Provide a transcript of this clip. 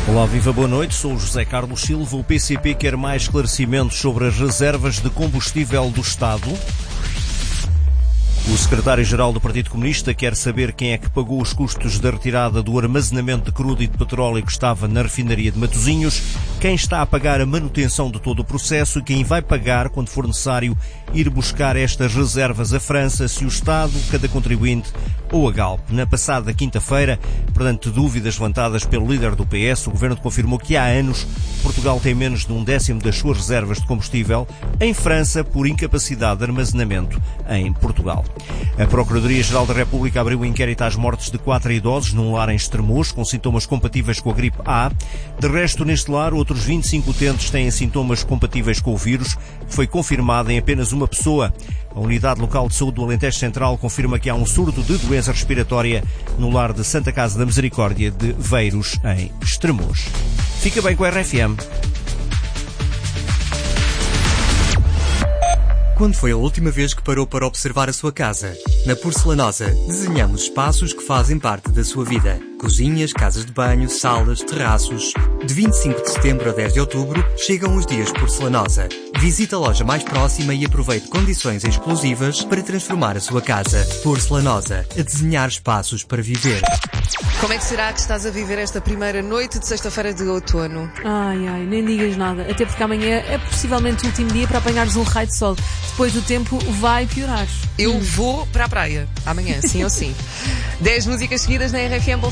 Olá, viva, boa noite. Sou o José Carlos Silva. O PCP quer mais esclarecimentos sobre as reservas de combustível do Estado. O secretário-geral do Partido Comunista quer saber quem é que pagou os custos da retirada do armazenamento de crudo e de petróleo que estava na refinaria de Matosinhos, quem está a pagar a manutenção de todo o processo e quem vai pagar, quando for necessário, ir buscar estas reservas à França, se o Estado, cada contribuinte ou a Galp. Na passada quinta-feira, perante dúvidas levantadas pelo líder do PS, o Governo confirmou que há anos Portugal tem menos de 1/10 das suas reservas de combustível em França por incapacidade de armazenamento em Portugal. A Procuradoria-Geral da República abriu um inquérito às mortes de 4 idosos num lar em Estremoz, com sintomas compatíveis com a gripe A. De resto, neste lar, outros 25 utentes têm sintomas compatíveis com o vírus, que foi confirmado em apenas uma pessoa. A Unidade Local de Saúde do Alentejo Central confirma que há um surto de doença respiratória no lar de Santa Casa da Misericórdia de Veiros, em Estremoz. Fica bem com a RFM. Quando foi a última vez que parou para observar a sua casa? Na Porcelanosa, desenhamos espaços que fazem parte da sua vida. Cozinhas, casas de banho, salas, terraços. De 25 de setembro a 10 de outubro, chegam os dias Porcelanosa. Visite a loja mais próxima e aproveite condições exclusivas para transformar a sua casa. Porcelanosa, a desenhar espaços para viver. Como é que será que estás a viver esta primeira noite de sexta-feira de outono? Ai, nem digas nada. Até porque amanhã é possivelmente o último dia para apanhares um raio de sol. Depois o tempo vai piorar. Eu vou para a praia amanhã, sim ou sim. 10 músicas seguidas na RFM.